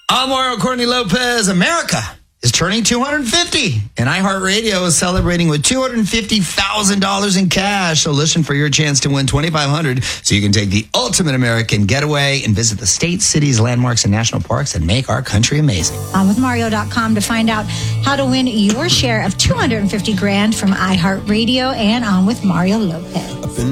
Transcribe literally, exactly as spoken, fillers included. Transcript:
I'm Mario Courtney Lopez. America is turning two hundred fifty, and iHeartRadio is celebrating with two hundred fifty thousand dollars in cash. So listen for your chance to win twenty-five hundred dollars so you can take the ultimate American getaway and visit the states, cities, landmarks, and national parks that make our country amazing. On with Mario dot com to find out how to win your share of two hundred fifty grand from iHeartRadio and On with Mario Lopez.